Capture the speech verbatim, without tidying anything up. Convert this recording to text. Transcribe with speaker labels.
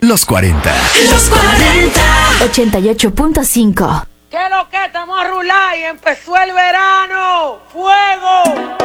Speaker 1: Los cuarenta.
Speaker 2: Los cuarenta.
Speaker 3: ochenta y ocho punto cinco.
Speaker 4: ¿Qué lo que? Estamos a rular y empezó el verano. ¡Fuego!